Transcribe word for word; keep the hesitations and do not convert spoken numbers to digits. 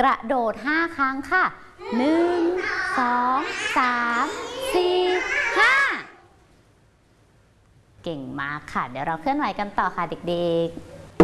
กระโดดห้าครั้งค่ะหนึ่งสองสามสี่ห้าเก่งมากค่ะเดี๋ยวเราเคลื่อนไหวกันต่อค่ะเด็กๆ